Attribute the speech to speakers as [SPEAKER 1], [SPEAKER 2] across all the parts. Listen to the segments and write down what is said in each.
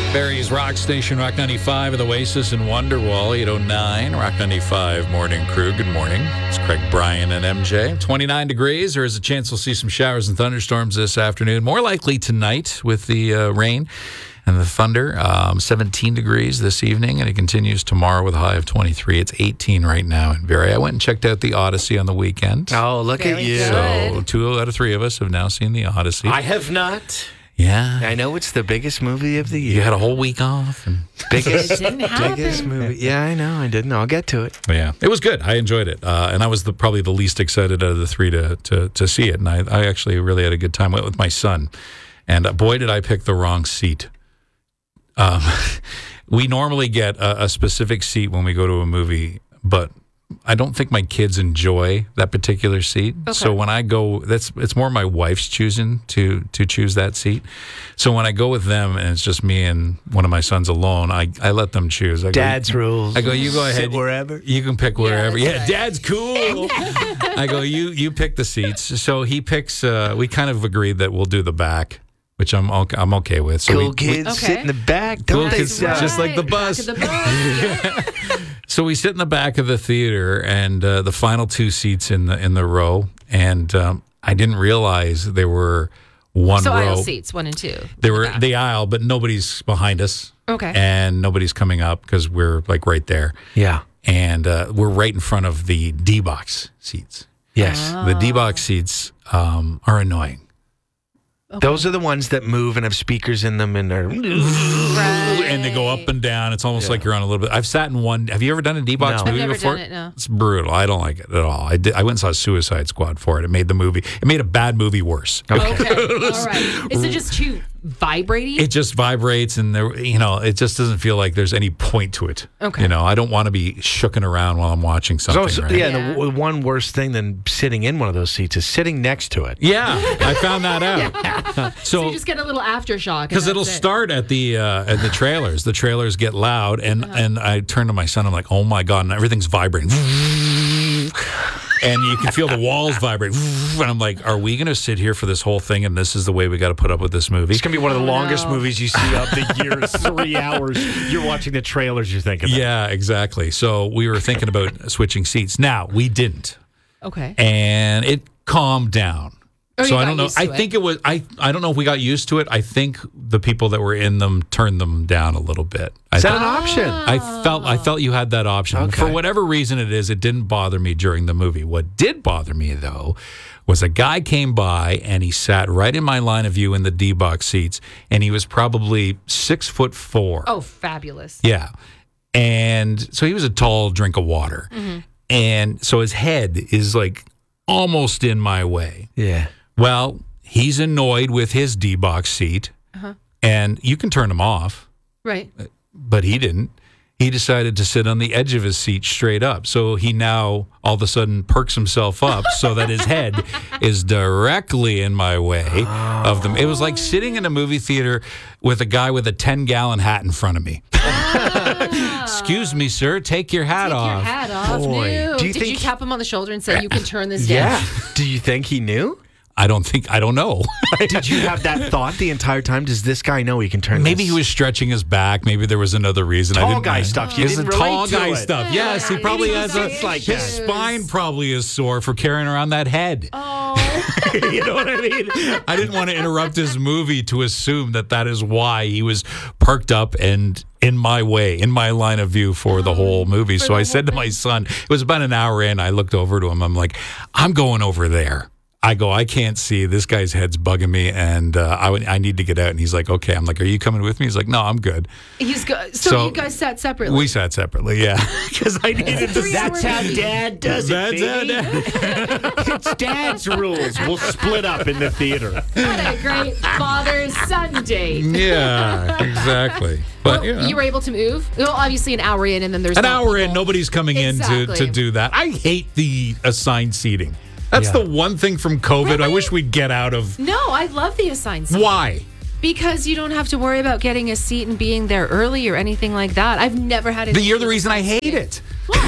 [SPEAKER 1] Barry's Rock Station, Rock 95 with Oasis and Wonderwall, 809, Rock 95 Morning Crew. Good morning. It's Craig, Brian, and MJ. 29 degrees. There is a chance we'll see some showers and thunderstorms this afternoon. More likely tonight with the rain and the thunder. 17 degrees this evening, and it continues tomorrow with a high of 23. It's 18 right now in Barrie. I went and checked out the Odyssey on the weekend.
[SPEAKER 2] Oh, look at you.
[SPEAKER 1] So 2 out of 3 of us have now seen the Odyssey.
[SPEAKER 2] I have not.
[SPEAKER 1] Yeah.
[SPEAKER 2] I know it's the biggest movie of the year.
[SPEAKER 1] You had a whole week off. And
[SPEAKER 2] biggest movie. Yeah, I know. I didn't. I'll get to it.
[SPEAKER 1] Yeah, it was good. I enjoyed it. And I was probably the least excited out of the 3 to see it. And I actually really had a good time. Went with my son. And boy, did I pick the wrong seat. We normally get a specific seat when we go to a movie, but I don't think my kids enjoy that particular seat. Okay. So when I go, it's more my wife's choosing to choose that seat. So when I go with them and it's just me and one of my sons alone, I let them choose.
[SPEAKER 2] Dad's rules.
[SPEAKER 1] I go, you go ahead.
[SPEAKER 2] Sit wherever.
[SPEAKER 1] You can pick wherever. Yeah,
[SPEAKER 3] right.
[SPEAKER 1] Dad's cool. I go, you pick the seats. So he picks, we kind of agreed that we'll do the back, which I'm okay with. So
[SPEAKER 2] cool kids sit in the back. Don't they sound
[SPEAKER 1] just like the bus. So we sit in the back of the theater, and the final 2 seats in the row, and I didn't realize there were one row.
[SPEAKER 3] aisle seats, 1 and 2.
[SPEAKER 1] They were the aisle, but nobody's behind us.
[SPEAKER 3] Okay.
[SPEAKER 1] And nobody's coming up because we're like right there.
[SPEAKER 2] Yeah.
[SPEAKER 1] And we're right in front of the D-box seats.
[SPEAKER 2] Yes.
[SPEAKER 1] The D-box seats are annoying.
[SPEAKER 2] Okay. Those are the ones that move and have speakers in them and are...
[SPEAKER 3] Right.
[SPEAKER 1] And they go up and down. It's almost like you're on a little bit... I've sat in one... Have you ever done a D-box movie before?
[SPEAKER 3] I've never done it, no.
[SPEAKER 1] It's brutal. I don't like it at all. I went and saw Suicide Squad for it. It made a bad movie worse.
[SPEAKER 3] Okay. All right. Is it just too vibrating?
[SPEAKER 1] It just vibrates, and it just doesn't feel like there's any point to it.
[SPEAKER 3] Okay.
[SPEAKER 1] I don't want to be shooking around while I'm watching something. Right?
[SPEAKER 2] Yeah, the one worse thing than sitting in one of those seats is sitting next to it.
[SPEAKER 1] Yeah, I found that out.
[SPEAKER 3] Yeah. So you just get a little aftershock.
[SPEAKER 1] Because it'll start at the trailers. The trailers get loud, and I turn to my son. I'm like, oh my God, and everything's vibrating. And you can feel the walls vibrate. And I'm like, are we going to sit here for this whole thing, and this is the way we got to put up with this movie?
[SPEAKER 2] It's going to be one of the longest movies you see of the year. 3 hours. You're watching the trailers, you're thinking.
[SPEAKER 1] Yeah, exactly. So we were thinking about switching seats. Now, we didn't.
[SPEAKER 3] Okay.
[SPEAKER 1] And it calmed down.
[SPEAKER 3] Oh,
[SPEAKER 1] so I don't know. I think it was. I don't know if we got used to it. I think the people that were in them turned them down a little bit.
[SPEAKER 2] Is that an option?
[SPEAKER 1] I felt you had that option.
[SPEAKER 2] Okay.
[SPEAKER 1] For whatever reason it is, it didn't bother me during the movie. What did bother me though was a guy came by and he sat right in my line of view in the D-box seats, and he was probably 6'4".
[SPEAKER 3] Oh, fabulous!
[SPEAKER 1] Yeah, and so he was a tall drink of water, and so his head is like almost in my way.
[SPEAKER 2] Yeah.
[SPEAKER 1] Well, he's annoyed with his D-box seat, and you can turn him off.
[SPEAKER 3] Right.
[SPEAKER 1] But he didn't. He decided to sit on the edge of his seat straight up. So he now all of a sudden perks himself up so that his head is directly in my way of them. It was like sitting in a movie theater with a guy with a 10-gallon hat in front of me. Excuse me, sir. Take your hat off.
[SPEAKER 3] Take your hat off.
[SPEAKER 2] Boy.
[SPEAKER 3] No.
[SPEAKER 2] Did
[SPEAKER 3] you tap him on the shoulder and say, you can turn this down?
[SPEAKER 2] Yeah. Do you think he knew?
[SPEAKER 1] I don't know.
[SPEAKER 2] Did you have that thought the entire time? Does this guy know he can turn
[SPEAKER 1] Maybe
[SPEAKER 2] this?
[SPEAKER 1] he was stretching his back. Maybe there was another reason.
[SPEAKER 2] Tall guy stuff. You
[SPEAKER 1] It's
[SPEAKER 2] didn't
[SPEAKER 1] the tall
[SPEAKER 2] relate to
[SPEAKER 1] guy
[SPEAKER 2] it.
[SPEAKER 1] stuff. Yes, he probably has his spine probably is sore for carrying around that head.
[SPEAKER 3] Oh.
[SPEAKER 1] You know what I mean? I didn't want to interrupt his movie to assume that is why he was perked up and in my way, in my line of view for the whole movie. So I said to my son, it was about an hour in, I looked over to him. I'm like, I'm going over there. I go, I can't see. This guy's head's bugging me, and I need to get out. And he's like, okay. I'm like, are you coming with me? He's like, no, I'm good.
[SPEAKER 3] So you guys sat separately?
[SPEAKER 1] We sat separately, yeah. Because I needed to.
[SPEAKER 2] That's how Dad does it, baby. It's Dad's rules. We'll split up in the theater.
[SPEAKER 3] What a great father-son date.
[SPEAKER 1] Yeah, exactly. But
[SPEAKER 3] you were able to move? Well, obviously an hour in, and then there's
[SPEAKER 1] an hour in. Nobody's coming in
[SPEAKER 3] Exactly.
[SPEAKER 1] to do that. I hate the assigned seating. That's the one thing from COVID
[SPEAKER 3] Really?
[SPEAKER 1] I wish we'd get out of.
[SPEAKER 3] No, I love the assigned seat.
[SPEAKER 1] Why?
[SPEAKER 3] Because you don't have to worry about getting a seat and being there early or anything like that. I've never had an
[SPEAKER 1] You're the reason I hate it.
[SPEAKER 3] Why?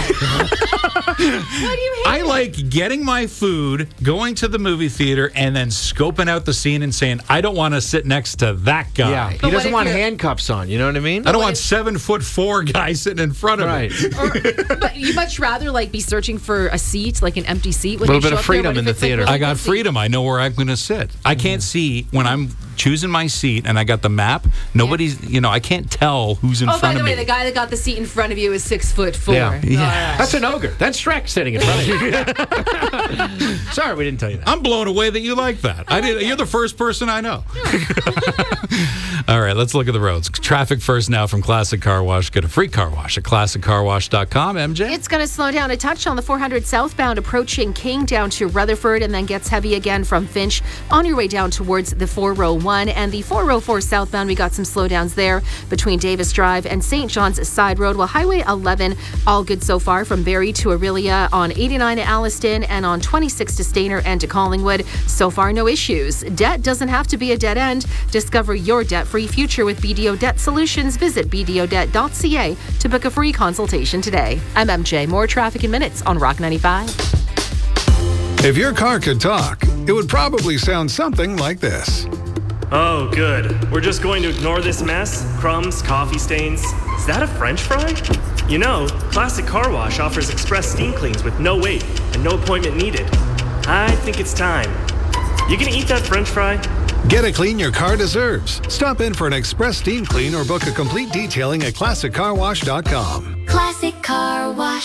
[SPEAKER 3] Why do you hate
[SPEAKER 1] I like getting my food, going to the movie theater, and then scoping out the scene and saying, I don't want to sit next to that guy.
[SPEAKER 2] Yeah, he
[SPEAKER 3] what
[SPEAKER 2] doesn't
[SPEAKER 3] if
[SPEAKER 2] want
[SPEAKER 3] you're-
[SPEAKER 2] handcuffs on. You know what I mean?
[SPEAKER 1] I don't want 7'4" guy sitting in front of
[SPEAKER 2] Right.
[SPEAKER 1] me.
[SPEAKER 3] But you much rather like be searching for a seat, like an empty seat. When
[SPEAKER 2] Little
[SPEAKER 3] you
[SPEAKER 2] bit
[SPEAKER 3] show
[SPEAKER 2] of
[SPEAKER 3] up there?
[SPEAKER 2] freedom
[SPEAKER 3] What if
[SPEAKER 2] in the
[SPEAKER 3] it's, like,
[SPEAKER 2] theater.
[SPEAKER 3] really
[SPEAKER 1] I got
[SPEAKER 3] busy?
[SPEAKER 1] freedom. I know where I'm going to sit. I can't see when I'm choosing my seat and I got the map. Nobody's, I can't tell who's in
[SPEAKER 3] Oh, by
[SPEAKER 1] front
[SPEAKER 3] the
[SPEAKER 1] of
[SPEAKER 3] way,
[SPEAKER 1] me.
[SPEAKER 3] the guy that got the seat in front of you is 6'4".
[SPEAKER 2] Yeah.
[SPEAKER 3] All right.
[SPEAKER 2] That's an ogre. That's Shrek sitting in front of you. Sorry, we didn't tell you that.
[SPEAKER 1] I'm blown away that you like that. You're the first person I know. All right, let's look at the roads. Traffic first now from Classic Car Wash. Get a free car wash at classiccarwash.com. MJ?
[SPEAKER 3] It's going to slow down a touch on the 400 southbound approaching King down to Rutherford, and then gets heavy again from Finch on your way down towards the 401. And the 404 southbound, we got some slowdowns there between Davis Drive and St. John's Side Road. Well, Highway 11, all good so far from Barrie to Aurelia, on 89 to Alliston, and on 26 to Stainer and to Collingwood. So far, no issues. Debt doesn't have to be a dead end. Discover your debt-free future with BDO Debt Solutions. Visit bdodebt.ca to book a free consultation today. I'm MJ. More traffic in minutes on Rock 95.
[SPEAKER 4] If your car could talk, it would probably sound something like this.
[SPEAKER 5] Oh, good. We're just going to ignore this mess? Crumbs, coffee stains. Is that a French fry? You know, Classic Car Wash offers express steam cleans with no wait and no appointment needed. I think it's time. You gonna eat that French fry?
[SPEAKER 4] Get a clean your car deserves. Stop in for an express steam clean or book a complete detailing at classiccarwash.com.
[SPEAKER 6] Classic Car Wash.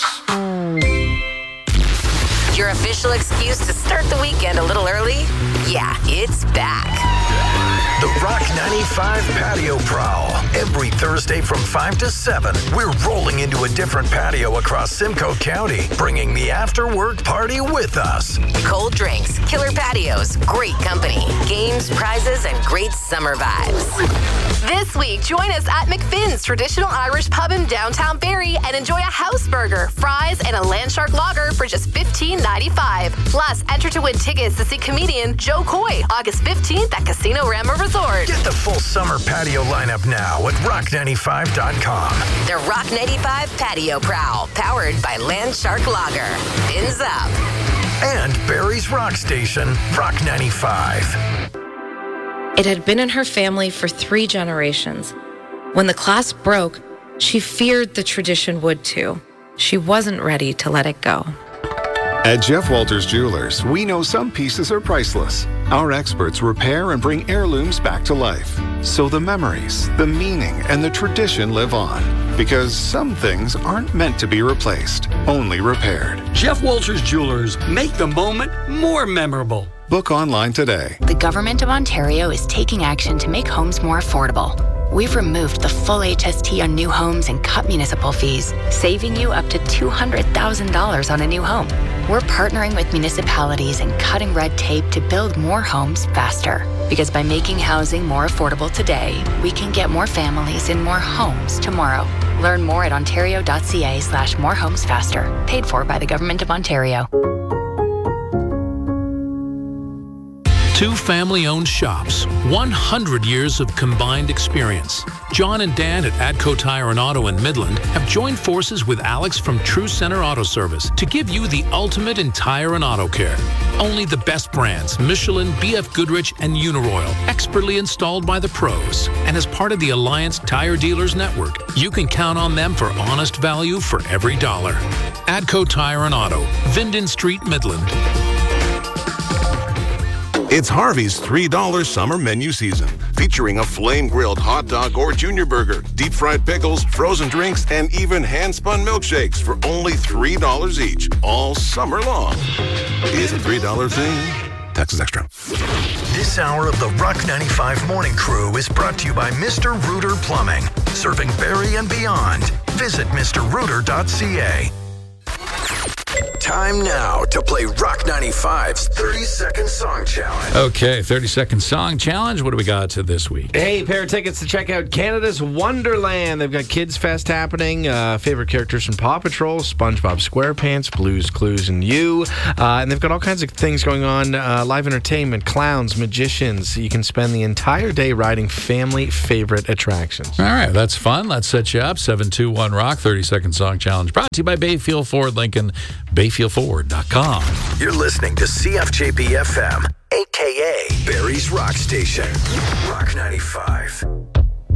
[SPEAKER 7] Your official excuse to start the weekend a little early? Yeah, it's back.
[SPEAKER 8] The Rock 95 Patio Prowl. Every Thursday from 5 to 7, we're rolling into a different patio across Simcoe County, bringing the after-work party with us.
[SPEAKER 7] Cold drinks, killer patios, great company, games, prizes, and great summer vibes. This week, join us at McFinn's Traditional Irish Pub in downtown Barrie and enjoy a house burger, fries, and a Landshark lager for just $15.95. Plus, enter to win tickets to see comedian Joe Coy August 15th at Casino Rama Resort.
[SPEAKER 8] Get the full summer patio lineup now at rock95.com.
[SPEAKER 7] The Rock 95 Patio Prowl, powered by Landshark Lager. Fins up.
[SPEAKER 8] And Barrie's Rock Station, Rock 95.
[SPEAKER 9] It had been in her family for 3 generations. When the clasp broke, she feared the tradition would too. She wasn't ready to let it go.
[SPEAKER 4] At Jeff Walters Jewelers, we know some pieces are priceless. Our experts repair and bring heirlooms back to life. So the memories, the meaning, and the tradition live on. Because some things aren't meant to be replaced, only repaired.
[SPEAKER 10] Jeff Walters Jewelers, make the moment more memorable.
[SPEAKER 4] Book online today.
[SPEAKER 6] The Government of Ontario is taking action to make homes more affordable. We've removed the full HST on new homes and cut municipal fees, saving you up to $200,000 on a new home. We're partnering with municipalities and cutting red tape to build more homes faster. Because by making housing more affordable today, we can get more families in more homes tomorrow. Learn more at ontario.ca/morehomesfaster. Paid for by the Government of Ontario.
[SPEAKER 11] 2 family-owned shops, 100 years of combined experience. John and Dan at Adco Tire and Auto in Midland have joined forces with Alex from True Center Auto Service to give you the ultimate in tire and auto care. Only the best brands, Michelin, BF Goodrich, and Uniroyal, expertly installed by the pros. And as part of the Alliance Tire Dealers Network, you can count on them for honest value for every dollar. Adco Tire and Auto, Vinden Street, Midland.
[SPEAKER 12] It's Harvey's $3 summer menu season, featuring a flame-grilled hot dog or junior burger, deep-fried pickles, frozen drinks, and even hand-spun milkshakes for only $3 each, all summer long. Is a $3 thing? Taxes extra.
[SPEAKER 8] This hour of the Rock 95 Morning Crew is brought to you by Mr. Rooter Plumbing, serving Barrie and beyond. Visit mrrooter.ca. Time now to play Rock 95's 30-second song challenge.
[SPEAKER 1] Okay, 30-second song challenge. What do we got to this week?
[SPEAKER 2] Hey, pair of tickets to check out Canada's Wonderland. They've got Kids Fest happening. Favorite characters from Paw Patrol, SpongeBob SquarePants, Blue's Clues, and You. And they've got all kinds of things going on. Live entertainment, clowns, magicians. You can spend the entire day riding family favorite attractions.
[SPEAKER 1] All right, that's fun. Let's set you up. 721 Rock 30-second song challenge brought to you by Bayfield Ford Lincoln, bayfieldford.com.
[SPEAKER 8] You're listening to CFJB FM, a.k.a. Barrie's Rock Station. Rock 95.